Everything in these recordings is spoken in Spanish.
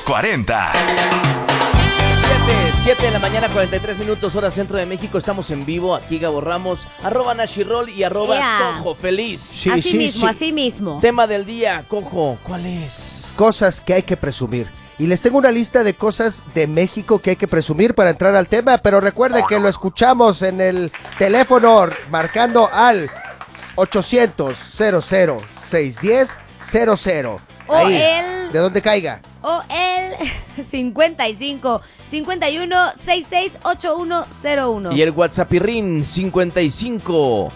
los 40. 7 de la mañana, 43 minutos, hora centro de México. Estamos en vivo, aquí Gabo Ramos, @Nachirol y @Cojo Feliz. Sí, Así mismo. Tema del día, Cojo, ¿cuál es? Cosas que hay que presumir. Y les tengo una lista de cosas de México que hay que presumir para entrar al tema, pero recuerden que lo escuchamos en el teléfono marcando al 800-00-610-00. O Ahí, el... de donde caiga. O el 55 51 66 8101. Y el WhatsAppirrín 55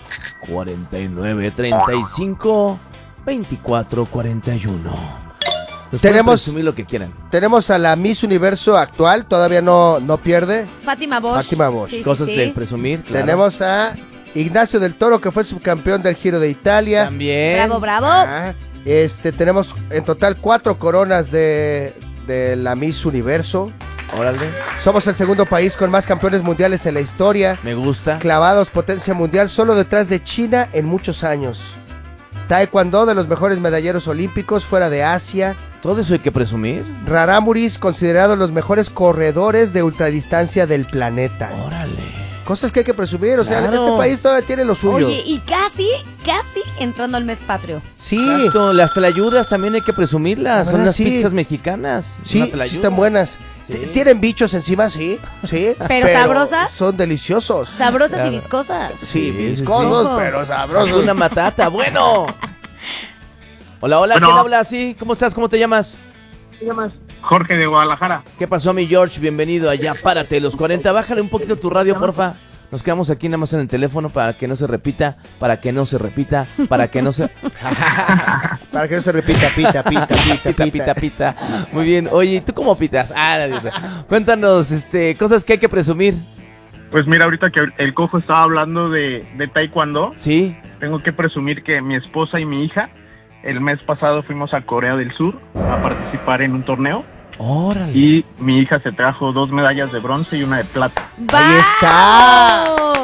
49 35 24 41. Tenemos presumir lo que quieran. Tenemos a la Miss Universo actual, todavía no pierde. Fátima Bosch. Sí, Cosas de presumir, claro. Tenemos a Ignacio del Toro, que fue subcampeón del Giro de Italia. También. Bravo. Tenemos en total 4 coronas de la Miss Universo. Órale. Somos el segundo país con más campeones mundiales en la historia. Me gusta. Clavados, potencia mundial, solo detrás de China en muchos años. Taekwondo, de los mejores medalleros olímpicos fuera de Asia. Todo eso hay que presumir. Rarámuris, considerados los mejores corredores de ultradistancia del planeta. Órale. Cosas que hay que presumir, o sea, Claro. este país todavía tiene lo suyo. Oye, y casi entrando al mes patrio. Sí, Exacto, las tlayudas también hay que presumirlas. La Son verdad, las sí. pizzas mexicanas. sí, Una sí tlayuda. están buenas. Sí. ¿Tienen bichos encima? Sí. ¿Pero sabrosas? Son deliciosos. Sabrosas Claro. y viscosas. Sí, Sí, viscosos, sí. pero sabrosos. Una matata, bueno. Hola, Bueno. ¿quién habla así? ¿Cómo estás? ¿Cómo te llamas? ¿Te llamas? Jorge de Guadalajara. ¿Qué pasó, mi George? Bienvenido allá, párate, los 40. Bájale un poquito tu radio, porfa. Nos quedamos aquí nada más en el teléfono para que no se repita, para que no se repita, para que no se... Para que no se repita, pita. Pita. Muy bien. Oye, ¿y tú cómo pitas? Cuéntanos, cosas que hay que presumir. Pues mira, ahorita que el Cojo estaba hablando de Taekwondo, ¿Sí? tengo que presumir que mi esposa y mi hija, el mes pasado fuimos a Corea del Sur a participar en un torneo Órale. y mi hija se trajo 2 medallas de bronce y una de plata. Ahí está.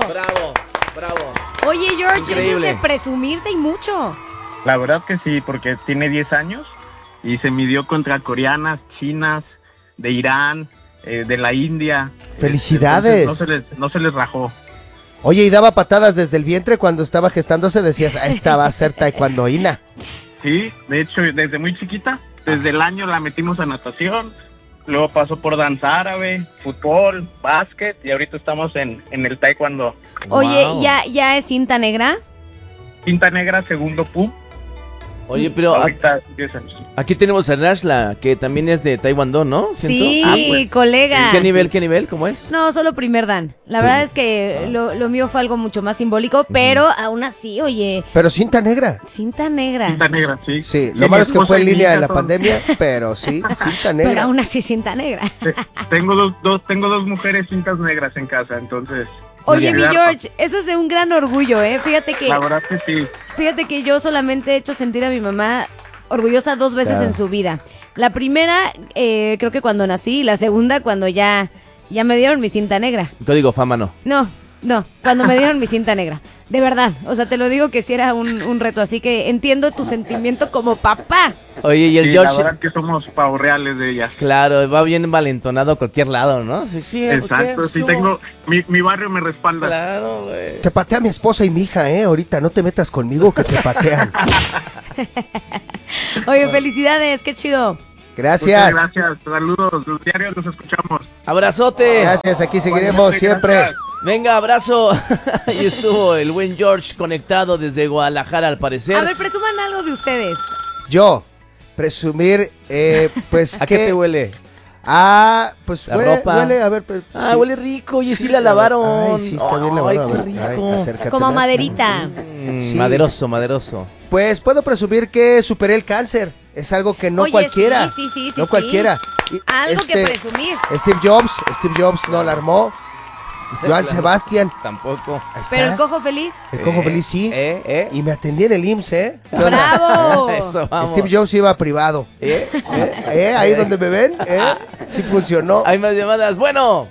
Bravo. Oye, George, Increíble. eso es de presumirse y mucho. La verdad que sí, porque tiene 10 años y se midió contra coreanas, chinas, de Irán, de la India. Felicidades. Entonces, no se les rajó. Oye, y daba patadas desde el vientre cuando estaba gestándose, decías, esta va a ser taekwondoína. Sí, de hecho, desde muy chiquita, desde el año la metimos a natación, luego pasó por danza árabe, fútbol, básquet y ahorita estamos en el taekwondo. Oye, Wow. ¿ya es cinta negra? Cinta negra, segundo PUM, Oye, pero ahorita 10 años. aquí tenemos a Nashla, que también es de Taekwondo, ¿no? ¿Siento? Sí, pues. colega. ¿Qué nivel? ¿Cómo es? No, solo primer dan. La verdad es que lo mío fue algo mucho más simbólico, pero aún así, oye, Pero cinta negra. cinta negra. Cinta negra, sí. Sí, Y lo mi malo es que esposa fue en y mi línea hija de la son- pandemia, pero sí, cinta Pero negra. aún así cinta negra. Tengo dos mujeres cintas negras en casa, entonces... Oye, mi cuidar- George, eso es de un gran orgullo, ¿eh? La verdad que sí. Fíjate que yo solamente he hecho sentir a mi mamá orgullosa 2 veces Claro. en su vida. La primera, creo que cuando nací, y la segunda cuando ya me dieron mi cinta negra. Código fama, no. No, cuando me dieron mi cinta negra. De verdad, o sea, te lo digo que sí era un reto, así que entiendo tu sentimiento como papá. Oye, y el Sí, George, la verdad que somos pavorreales de ellas. claro, va bien valentonado a cualquier lado, ¿no? Sí, Exacto, sí tengo... Mi barrio me respalda. Claro, güey. Te patea mi esposa y mi hija, ahorita no te metas conmigo que te patean. Oye, felicidades, qué chido. Gracias. Muchas gracias, saludos, los diarios los escuchamos. Abrazote. Gracias, aquí seguiremos siempre. Gracias. Venga, abrazo. Ahí estuvo el buen George conectado desde Guadalajara, al parecer. A ver, presuman algo de ustedes. Yo, presumir, pues ¿A qué te huele? Pues La huele, ropa. huele, a ver. Pues, Ah, sí. huele rico. Oye, sí la lavaron. Ay, sí, está bien Ay, lavado. A qué ver, rico. acércate Como más. maderita. Sí. Maderoso. Pues puedo presumir que superé el cáncer. Es algo que no Oye, cualquiera. sí, no sí. cualquiera. Y, Algo que presumir. Steve Jobs no la armó. Joan Sebastián. Tampoco. Ahí está. Pero el cojo feliz. El cojo feliz sí. ¿Eh? Y me atendí en el IMSS, ¿Qué onda? ¡Bravo! Eso, vamos. Steve Jobs iba privado. Ahí donde me ven, sí funcionó. Hay más llamadas. Bueno.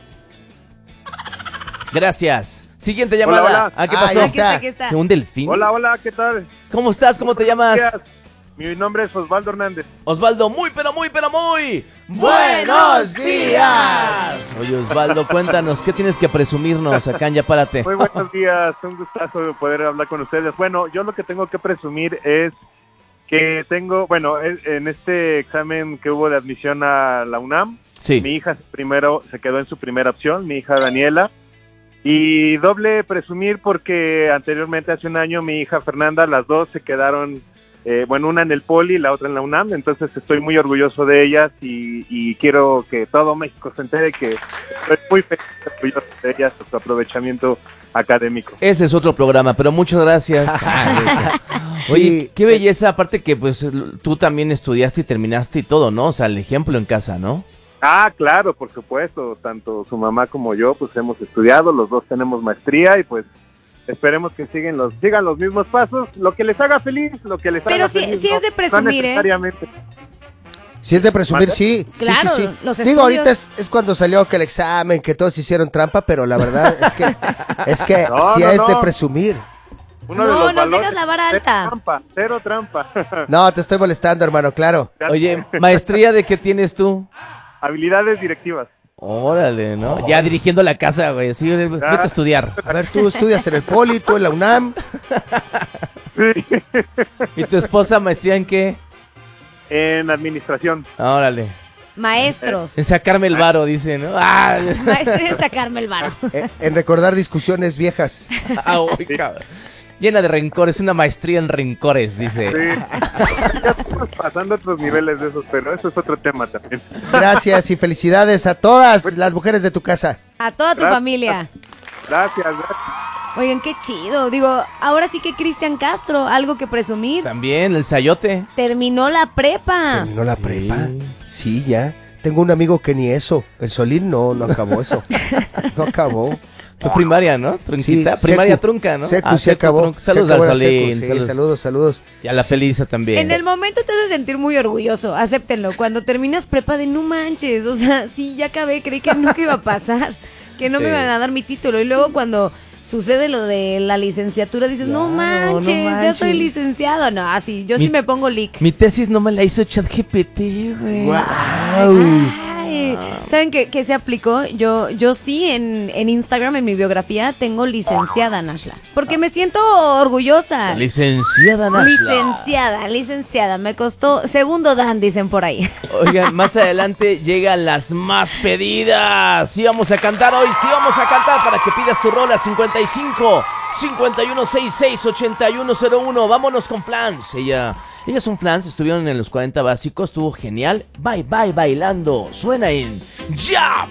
Gracias. Siguiente llamada. Hola. ¿Ah, qué Ah, pasó? ahí está. Aquí está. ¿Un delfín? Hola, ¿qué tal? ¿Cómo estás? ¿Cómo te llamas? Buenos días. Mi nombre es Osvaldo Hernández. Osvaldo, muy, ¡Buenos días! Oye, Osvaldo, cuéntanos, ¿qué tienes que presumirnos acá en Ya Párate? Muy buenos días, un gustazo de poder hablar con ustedes. Bueno, yo lo que tengo que presumir es que tengo, en este examen que hubo de admisión a la UNAM, Sí. mi hija primero se quedó en su primera opción, mi hija Daniela, y doble presumir porque anteriormente, hace un año, mi hija Fernanda, las dos se quedaron, una en el Poli y la otra en la UNAM, entonces estoy muy orgulloso de ellas y quiero que todo México se entere que estoy muy feliz y orgulloso de ellas por su aprovechamiento académico. Ese es otro programa, pero muchas gracias. Oye, Sí. qué belleza, aparte que pues tú también estudiaste y terminaste y todo, ¿no? O sea, el ejemplo en casa, ¿no? Ah, claro, por supuesto, tanto su mamá como yo pues hemos estudiado, los dos tenemos maestría y pues esperemos que sigan los mismos pasos, lo que les haga feliz, lo que les Pero haga sí- feliz. sí es de presumir, no ¿eh? necesariamente. Si es de presumir, sí. Claro, sí. los Digo, ahorita estudios- es cuando salió que el examen, que todos hicieron trampa, pero la verdad es que No, sí no, es de no. presumir. Uno de No, los nos valores, dejas la vara alta. Cero trampa. No, te estoy molestando, hermano, claro. Oye, maestría, ¿de qué tienes tú? Habilidades directivas. Órale, ¿no? Ya dirigiendo la casa, güey, así, vete a estudiar. A ver, tú estudias en el Poli, tú en la UNAM. Sí. ¿Y tu esposa maestría en qué? En administración. Órale. Maestros. En sacarme el varo, dice, ¿no? Ah, Maestría en sacarme el varo. En recordar discusiones viejas. uy, cabrón. Llena de rencores, una maestría en rencores, dice. Sí. Ya estamos pasando a otros niveles de esos, pero eso es otro tema también. Gracias y felicidades a todas las mujeres de tu casa. A toda tu Gracias. familia. Gracias. Oigan, qué chido. Digo, ahora sí que Cristian Castro, algo que presumir. También, el sayote. Terminó la prepa. ¿Terminó la Sí. prepa? Sí, ya. Tengo un amigo que ni eso. El Solín no acabó eso. No acabó. Fue primaria, ¿no? Trunquita. Sí, primaria secu. trunca, ¿no? Secu, sí secu, acabó. trunca. Saludos Sí acabó al la secu, Solín. sí, saludos. Y a la Felisa también. En el momento te hace sentir muy orgulloso, acéptenlo. Cuando terminas prepa de no manches, o sea, sí, ya acabé, creí que nunca iba a pasar, que no me Sí. iban a dar mi título. Y luego cuando sucede lo de la licenciatura, dices, no Claro, manches, no ya manches. soy licenciado. No, así, yo sí me pongo leak. Mi tesis no me la hizo ChatGPT, güey. Ay, ¿saben qué se aplicó? Yo sí en Instagram, en mi biografía, tengo licenciada, Nashla. Porque me siento orgullosa. Licenciada Nashla. Licenciada. Me costó segundo dan, dicen por ahí. Oigan, más adelante llegan las más pedidas. Sí vamos a cantar hoy, sí vamos a cantar para que pidas tu rola. 55 5166 8101. Vámonos con Flans. Ellas son Flans, estuvieron en los 40 básicos, estuvo genial. Bye bye bailando. Suena en Ya